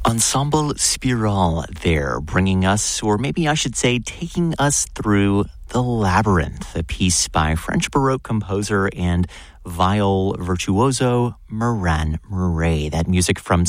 Ensemble Spiral there, bringing us, or maybe I should say, taking us through The Labyrinth, a piece by French Baroque composer and viol virtuoso Marin Murray. That music from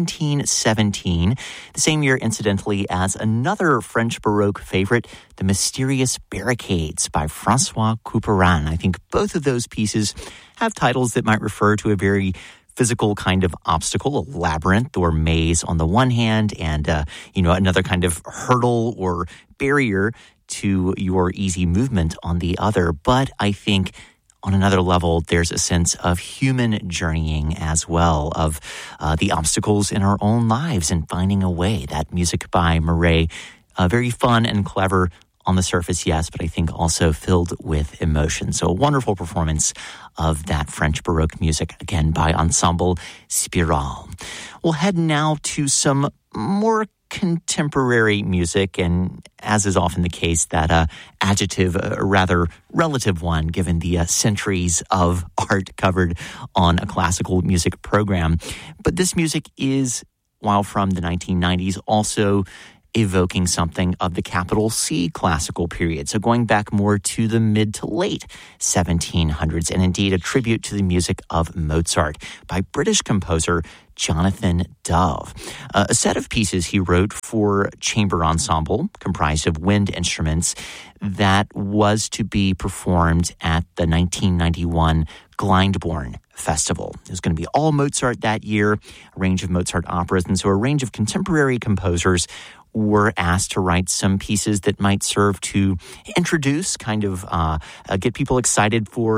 1717, the same year, incidentally, as another French Baroque favorite, The Mysterious Barricades by Francois Couperin. I think both of those pieces have titles that might refer to a very physical kind of obstacle, a labyrinth or maze on the one hand, and another kind of hurdle or barrier to your easy movement on the other. But I think on another level, there's a sense of human journeying as well, of the obstacles in our own lives and finding a way. That music by Murray, very fun and clever on the surface, yes, but I think also filled with emotion. So a wonderful performance of that French Baroque music, again, by Ensemble Spiral. We'll head now to some more contemporary music, and as is often the case, that adjective, a rather relative one, given the centuries of art covered on a classical music program. But this music is, while from the 1990s, also evoking something of the capital C classical period. So going back more to the mid to late 1700s, and indeed a tribute to the music of Mozart by British composer Jonathan Dove. A set of pieces he wrote for chamber ensemble comprised of wind instruments that was to be performed at the 1991 Glyndebourne Festival. It was going to be all Mozart that year, a range of Mozart operas, and so a range of contemporary composers were asked to write some pieces that might serve to introduce, get people excited for,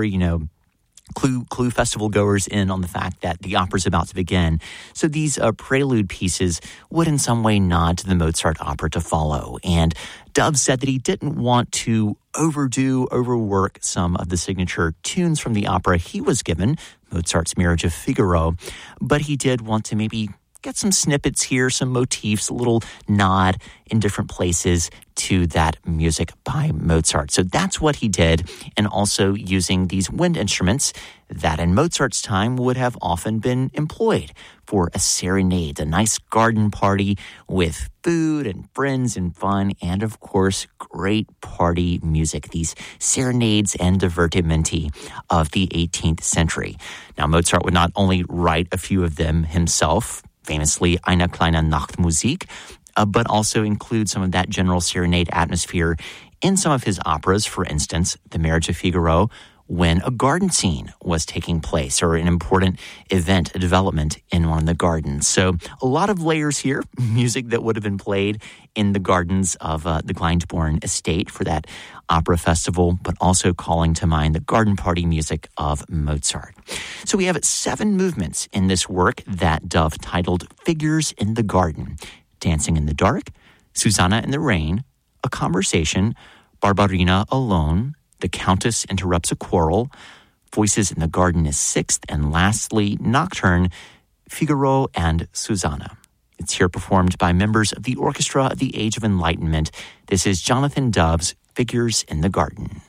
clue festival goers in on the fact that the opera's about to begin. So these prelude pieces would in some way nod to the Mozart opera to follow. And Dove said that he didn't want to overwork some of the signature tunes from the opera he was given, Mozart's Marriage of Figaro, but he did want to maybe get some snippets here, some motifs, a little nod in different places to that music by Mozart. So that's what he did, and also using these wind instruments that in Mozart's time would have often been employed for a serenade, a nice garden party with food and friends and fun, and of course, great party music, these serenades and divertimenti of the 18th century. Now, Mozart would not only write a few of them himself, famously Eine kleine Nachtmusik, but also include some of that general serenade atmosphere in some of his operas. For instance, The Marriage of Figaro, when a garden scene was taking place, or an important event, a development in one of the gardens. So a lot of layers here, music that would have been played in the gardens of the Glyndebourne estate for that opera festival, but also calling to mind the garden party music of Mozart. So we have 7 movements in this work that Dove titled Figures in the Garden: Dancing in the Dark, Susanna in the Rain, A Conversation, Barbarina Alone, The Countess Interrupts a Quarrel, Voices in the Garden is 6th, and lastly, Nocturne, Figaro and Susanna. It's here performed by members of the Orchestra of the Age of Enlightenment. This is Jonathan Dove's Figures in the Garden.